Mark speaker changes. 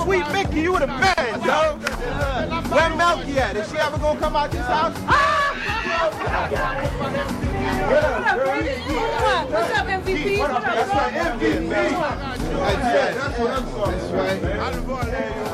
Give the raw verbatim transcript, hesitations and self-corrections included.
Speaker 1: Sweet Mickey, you the man, yo. Where Melky at? Is she ever gonna come out this house? Ah!
Speaker 2: What's up, M V P?
Speaker 1: That's right, M V P. That's right. That's right.